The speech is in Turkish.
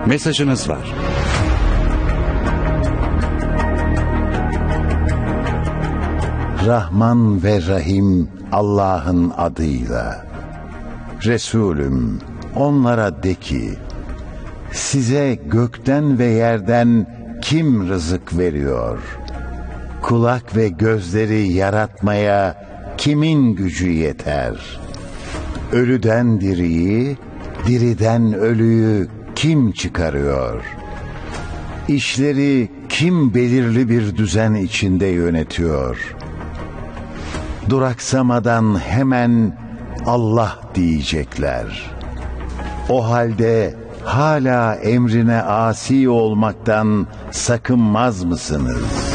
Mesajınız var. Rahman ve Rahim Allah'ın adıyla. Resulüm, onlara de ki, size gökten ve yerden kim rızık veriyor? Kulak ve gözleri yaratmaya kimin gücü yeter? Ölüden diriyi, diriden ölüyü kim çıkarıyor? İşleri kim belirli bir düzen içinde yönetiyor? Duraksamadan hemen Allah diyecekler. O halde hala emrine asi olmaktan sakınmaz mısınız?